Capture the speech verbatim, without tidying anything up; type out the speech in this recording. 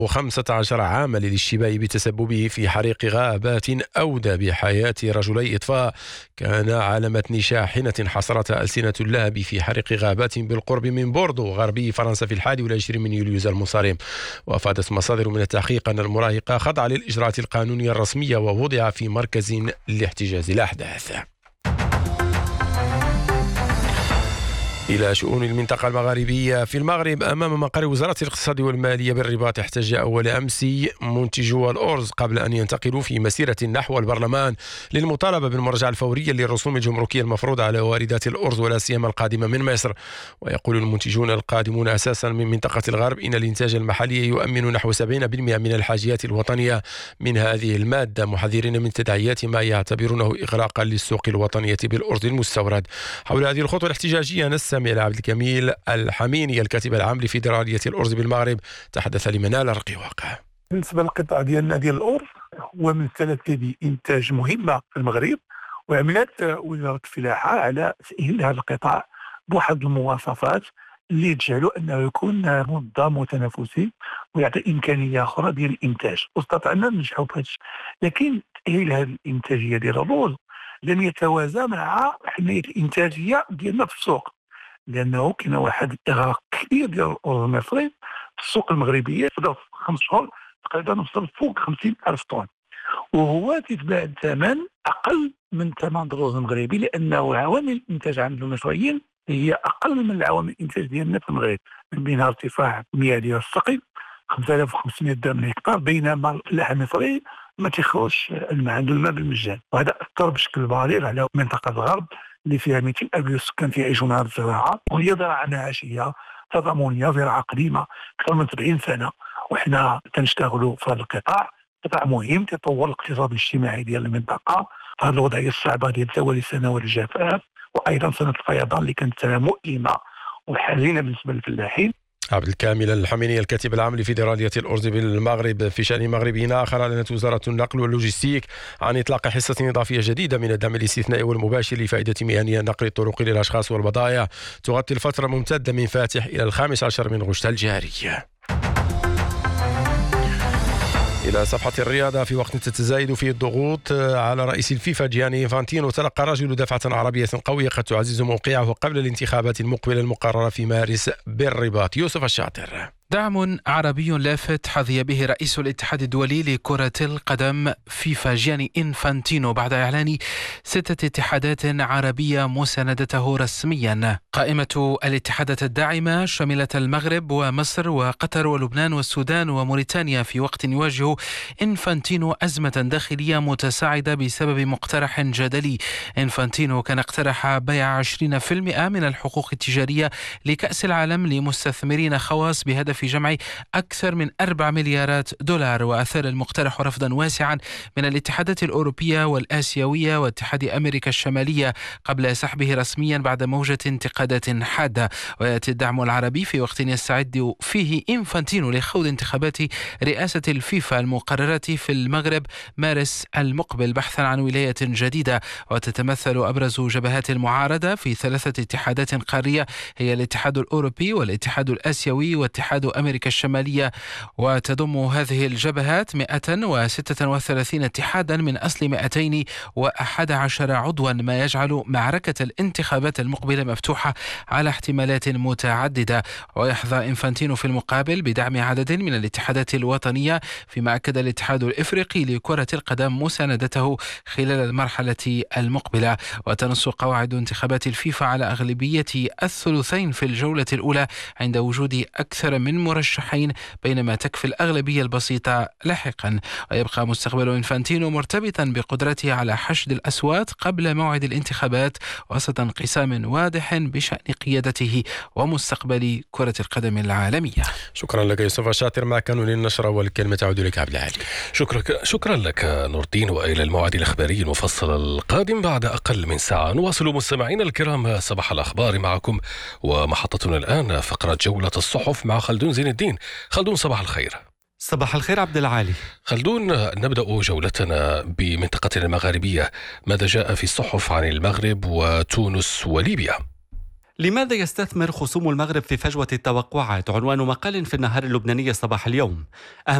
خمسة عشر عاما للاشتباه بتسببه في حريق غابات أودى بحياة رجلي إطفاء كان على متن شاحنة حصرتها ألسنة اللهب في حريق غابات بالقرب من بوردو غربي فرنسا في الحادي والعشرين من يوليوز المنصرم. وأفادت مصادر من التحقيق أن المراهق خضع للإجراءات القانونية الرسمية ووضع في مركز لاحتجاز الأحداث. إلى شؤون المنطقة المغاربية. في المغرب أمام مقر وزارة الاقتصاد والمالية بالرباط احتج أول أمس منتجو الأرز قبل أن ينتقلوا في مسيرة نحو البرلمان للمطالبة بالمراجعة الفورية للرسوم الجمركية المفروضة على واردات الأرز ولا سيما القادمة من مصر. ويقول المنتجون القادمون أساسا من منطقة الغرب إن الإنتاج المحلي يؤمن نحو سبعين بالمئة من الحاجيات الوطنية من هذه المادة، محذرين من تداعيات ما يعتبرونه إغراقا للسوق الوطنية بالأرز المستورد. حول هذه الخطوة الاحتجاجية نستمع إلى عبد الكميل الحميني الكاتب العام لفيدرالية الأرز بالمغرب، تحدث لمنال الرقيواقع. بالنسبة للقطاع ديالنا ديال الأرز هو من ثلاثة إنتاج مهمة في المغرب، وعملت وزارة الفلاحة على تأهيل هذا القطاع بواحد المواصفات اللي تجعله أنه يكون منظم وتنافسي ويعطي إمكانية أخرى ديال الإنتاج، واستطعنا ننجحوا بهذا الشيء. لكن تأهيل هذه الإنتاجية ديال الأرز لم يتوازى مع حماية الإنتاجية ديالنا في السوق، لأنه كاين واحد الإغراق كبير ديال الأرز المصري في السوق المغربية في ظرف خمس شهور تقريبا وصل فوق خمسين ألف طن، وهو تتباع الثمن أقل من ثمن الرز المغربي، لأنه عوامل الإنتاج عند المصريين هي أقل من العوامل الإنتاج ديالنا في المغرب، من بينها ارتفاع المياه ديال السقي خمسة آلاف وخمسمائة درهم للهكتار، بينما الفلاح المصري ما تيخرجش الماء عنده الماء بالمجان، وهذا أثر بشكل بالغ على منطقة الغرب اللي فيها مئتين ألف سكان يعيشون على الزراعة، وهي زراعة نعاشية تضامنية، زراعة قديمة أكثر من سبعين سنة، وحنا تنشتغلوا في هذا القطاع، قطاع مهم تطور الاقتصاد الاجتماعي ديال المنطقة. هذه الوضعية الصعبة ديال توالي سنوات الجفاف وأيضا سنة الفيضان اللي كانت سنة مؤلمة وحزينة بالنسبة للفلاحين. عبد الكامل الحميني الكاتب العام لفيدرالية الأرز بالمغرب. في شأن مغربي آخر، أعلنت وزارة النقل واللوجستيك عن إطلاق حصة إضافية جديدة من الدعم الاستثنائي والمباشر لفائدة مهنية نقل الطرق للأشخاص والبضائع تغطي الفترة ممتدة من فاتح إلى الخامس عشر من غشت الجاري. إلى صفحة الرياضة. في وقت تتزايد فيه الضغوط على رئيس الفيفا جياني إنفانتينو، تلقى الرجل دفعة عربية قوية قد تعزز موقعه قبل الانتخابات المقبلة المقررة في مارس بالرباط. يوسف الشاطر. دعم عربي لافت حظي به رئيس الاتحاد الدولي لكرة القدم فيفا جياني إنفانتينو بعد إعلان ستة اتحادات عربية مساندته رسميا. قائمة الاتحادات الداعمة شملت المغرب ومصر وقطر ولبنان والسودان وموريتانيا، في وقت يواجه إنفانتينو أزمة داخلية متساعدة بسبب مقترح جدلي. إنفانتينو كان اقترح بيع عشرين بالمئة من الحقوق التجارية لكأس العالم لمستثمرين خواص بهدف في جمع أكثر من أربعة مليارات دولار، وأثار المقترح رفضا واسعا من الاتحادات الأوروبية والآسيوية واتحاد أمريكا الشمالية قبل سحبه رسميا بعد موجة انتقادات حادة. ويأتي الدعم العربي في وقت يستعد فيه إنفانتينو لخوض انتخابات رئاسة الفيفا المقررة في المغرب مارس المقبل بحثا عن ولاية جديدة. وتتمثل أبرز جبهات المعارضة في ثلاثة اتحادات قارية هي الاتحاد الأوروبي والاتحاد الآسيوي واتحاد أمريكا الشمالية، وتضم هذه الجبهات مئة وستة وثلاثين اتحادا من أصل مئتين وأحد عشر عضوا، ما يجعل معركة الانتخابات المقبلة مفتوحة على احتمالات متعددة. ويحظى إنفانتينو في المقابل بدعم عدد من الاتحادات الوطنية، فيما أكد الاتحاد الإفريقي لكرة القدم مساندته خلال المرحلة المقبلة. وتنص قواعد انتخابات الفيفا على أغلبية الثلثين في الجولة الأولى عند وجود أكثر من مرشحين، بينما تكفي الأغلبية البسيطة لاحقا. ويبقى مستقبل إنفانتينو مرتبطا بقدرته على حشد الأصوات قبل موعد الانتخابات وسط انقسام واضح بشأن قيادته ومستقبل كرة القدم العالمية. شكرا لك يوسف الشاطر. مع قانون النشرة والكلمة تعود لك عبد العالي. شكرا شكرا لك نور الدين. وإلى الموعد الإخباري المفصل القادم بعد أقل من ساعة. نواصل مستمعينا الكرام صباح الأخبار معكم، ومحطتنا الآن فقرة جولة الصحف مع خلدون زين الدين. خلدون صباح الخير. صباح الخير عبد العالي. خلدون، نبدأ جولتنا بمنطقة المغاربية. ماذا جاء في الصحف عن المغرب وتونس وليبيا؟ لماذا يستثمر خصوم المغرب في فجوة التوقعات؟ عنوان مقال في النهار اللبناني صباح اليوم.